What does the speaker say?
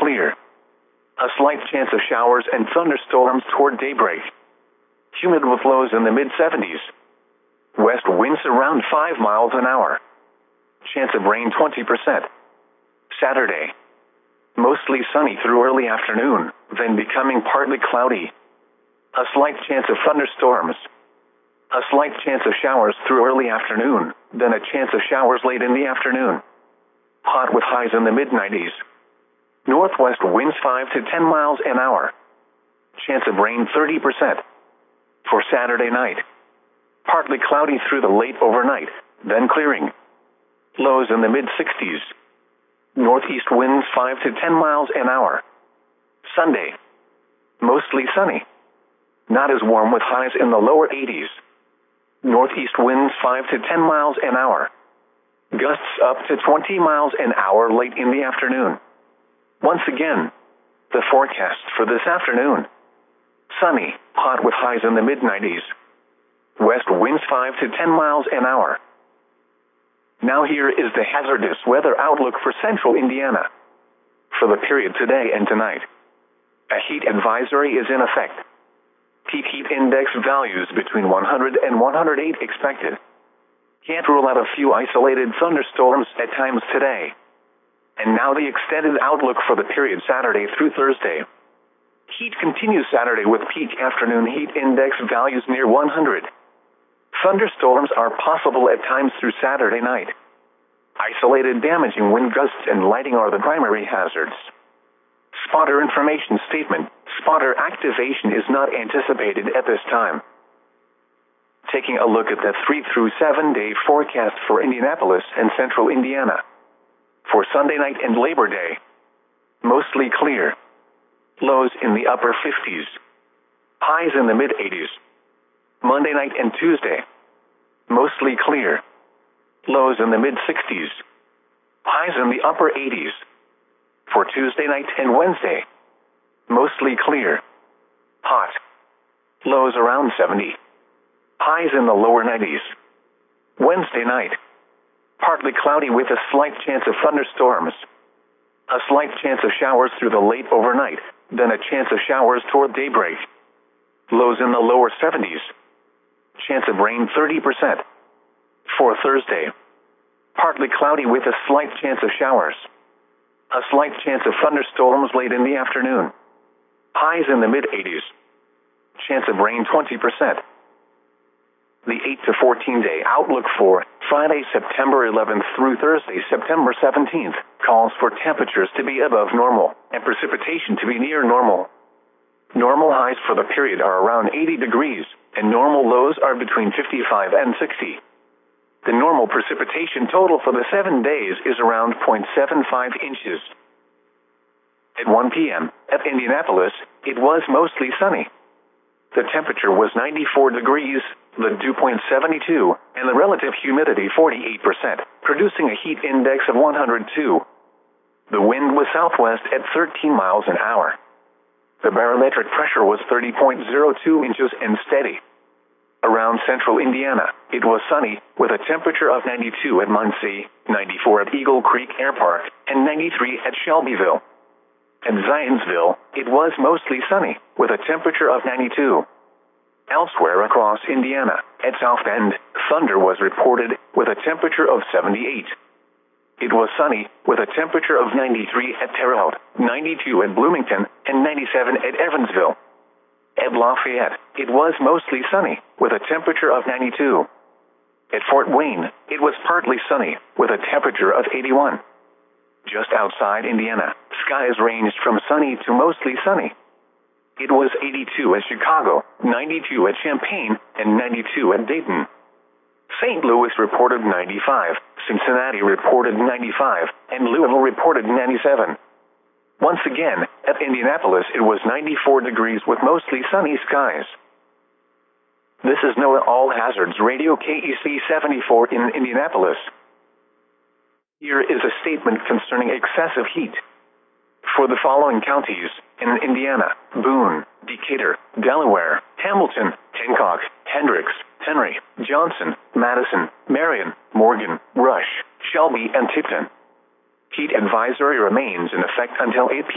clear. A slight chance of showers and thunderstorms toward daybreak. Humid with lows in the mid-70s. West winds around 5 miles an hour. Chance of rain 20%. Saturday. Mostly sunny through early afternoon, then becoming partly cloudy. A slight chance of thunderstorms. A slight chance of showers through early afternoon, then a chance of showers late in the afternoon. Hot with highs in the mid-90s. Northwest winds 5 to 10 miles an hour. Chance of rain 30%. For Saturday night. Partly cloudy through the late overnight, then clearing. Lows in the mid-60s. Northeast winds 5 to 10 miles an hour. Sunday. Mostly sunny. Not as warm with highs in the lower 80s. Northeast winds 5 to 10 miles an hour. Gusts up to 20 miles an hour late in the afternoon. Once again, the forecast for this afternoon. Sunny, hot with highs in the mid-90s. West winds 5 to 10 miles an hour. Now here is the hazardous weather outlook for central Indiana. For the period today and tonight. A heat advisory is in effect. Peak heat index values between 100 and 108 expected. Can't rule out a few isolated thunderstorms at times today. And now the extended outlook for the period Saturday through Thursday. Heat continues Saturday with peak afternoon heat index values near 100. Thunderstorms are possible at times through Saturday night. Isolated damaging wind gusts and lighting are the primary hazards. Spotter information statement. Spotter activation is not anticipated at this time. Taking a look at the 3 through 7 day forecast for Indianapolis and central Indiana. For Sunday night and Labor Day. Mostly clear. Lows in the upper 50s. Highs in the mid-80s. Monday night and Tuesday. Mostly clear. Lows in the mid-60s. Highs in the upper 80s. For Tuesday night and Wednesday. Mostly clear. Hot. Lows around 70. Highs in the lower 90s. Wednesday night. Partly cloudy with a slight chance of thunderstorms. A slight chance of showers through the late overnight, then a chance of showers toward daybreak. Lows in the lower 70s. Chance of rain 30%. For Thursday. Partly cloudy with a slight chance of showers. A slight chance of thunderstorms late in the afternoon. Highs in the mid-80s. Chance of rain 20%. The 8 to 14 day outlook for Friday, September 11th through Thursday, September 17th, calls for temperatures to be above normal and precipitation to be near normal. Normal highs for the period are around 80 degrees, and normal lows are between 55 and 60. The normal precipitation total for the 7 days is around 0.75 inches. At 1 p.m., at Indianapolis, it was mostly sunny. The temperature was 94 degrees, the dew point 72, and the relative humidity 48%, producing a heat index of 102. The wind was southwest at 13 miles an hour. The barometric pressure was 30.02 inches and steady. Around central Indiana, it was sunny, with a temperature of 92 at Muncie, 94 at Eagle Creek Air Park, and 93 at Shelbyville. At Zionsville, it was mostly sunny, with a temperature of 92. Elsewhere across Indiana, at South Bend, thunder was reported with a temperature of 78. It was sunny, with a temperature of 93 at Terre Haute, 92 at Bloomington, and 97 at Evansville. At Lafayette, it was mostly sunny, with a temperature of 92. At Fort Wayne, it was partly sunny, with a temperature of 81. Just outside Indiana, skies ranged from sunny to mostly sunny. It was 82 at Chicago, 92 at Champaign, and 92 at Dayton. St. Louis reported 95, Cincinnati reported 95, and Louisville reported 97. Once again, at Indianapolis it was 94 degrees with mostly sunny skies. This is NOAA All Hazards Radio KEC 74 in Indianapolis. Here is a statement concerning excessive heat. For the following counties in Indiana: Boone, Decatur, Delaware, Hamilton, Hancock, Hendricks, Henry, Johnson, Madison, Marion, Morgan, Rush, Shelby, and Tipton. Heat advisory remains in effect until 8 p.m.